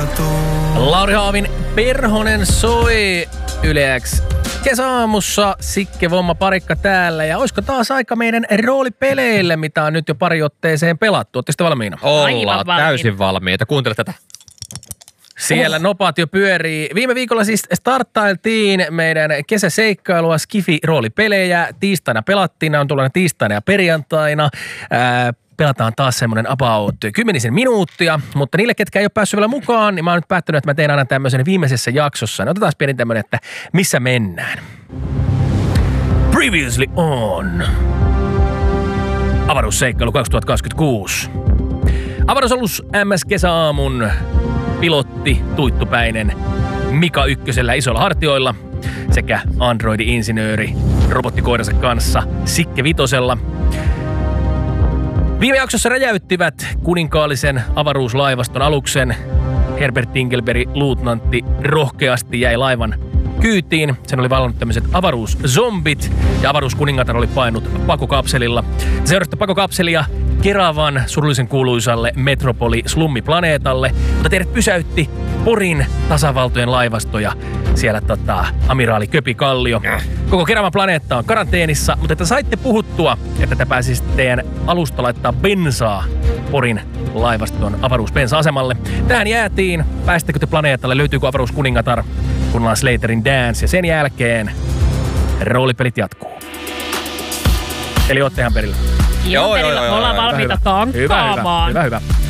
Lauri Haavin Perhonen soi Yle X kesäaamussa. Sikke Vomma Parikka täällä. Ja olisiko taas aika meidän roolipeleille, mitä on nyt jo pari otteeseen pelattu? Ootteko te valmiina? Ollaan täysin valmiita. Kuuntele tätä. Siellä nopat jo pyörii. Viime viikolla siis starttailtiin meidän kesäseikkailua Skifi-roolipelejä. Tiistaina pelattiin, on tullut tiistaina ja perjantaina. Pelataan taas semmoinen about 10 minuuttia, mutta niille, ketkä ei ole päässyt vielä mukaan, niin mä oon nyt päättänyt, että mä teen aina tämmöisen viimeisessä jaksossa. Otetaan pieni tämmöinen, että missä mennään. Previously on avaruusseikkailu 2026. Avaruusalus MS-kesäaamun pilotti Tuittupäinen Mika Ykkösellä isoilla hartioilla sekä androidi-insinööri robottikoiransa kanssa Sikke Vitosella. Viime jaksossa räjäyttivät kuninkaallisen avaruuslaivaston aluksen. Herbert Dinkelberg, luutnantti, rohkeasti jäi laivan kyytiin. Sen oli vallannut tämmöiset avaruuszombit ja avaruuskuningatar oli painut pakokapselilla. Seurasta pakokapselia Keravan surullisen kuuluisalle metropoli-slummiplaneetalle, mutta teidät pysäytti Porin tasavaltojen laivasto ja siellä amiraali Köpi Kallio. Koko Keravan planeetta on karanteenissa, mutta että saitte puhuttua, että te pääsisitte teidän alusta laittaa bensaa Porin laivaston avaruusbensa-asemalle. Tähän jäätiin. Pääsittekö te planeetalle? Löytyykö avaruuskuningatar? Kuunnellaan Slaterin Dance ja sen jälkeen roolipelit jatkuu. Eli ootte ihan perillä. Joo. Me ollaan valmiita tankkaamaan. Hyvä.